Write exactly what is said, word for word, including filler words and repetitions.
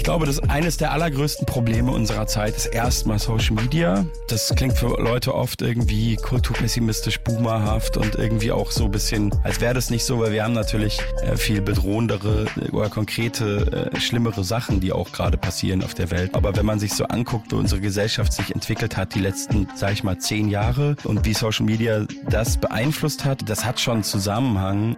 glaube, das ist eines der allergrößten Probleme unserer Zeit ist erstmal Social Media. Das klingt für Leute oft irgendwie kulturpessimistisch, boomerhaft und irgendwie auch so ein bisschen, als wäre das nicht so, weil wir haben natürlich äh, viel bedrohendere oder konkrete, äh, schlimmere Sachen, die auch gerade passieren auf der Welt. Aber wenn man sich so anguckt, wie unsere Gesellschaft sich entwickelt hat, die letzten, sag ich mal, zehn Jahre und wie Social Media das beeinflusst hat, das hat schon einen Zusammenhang.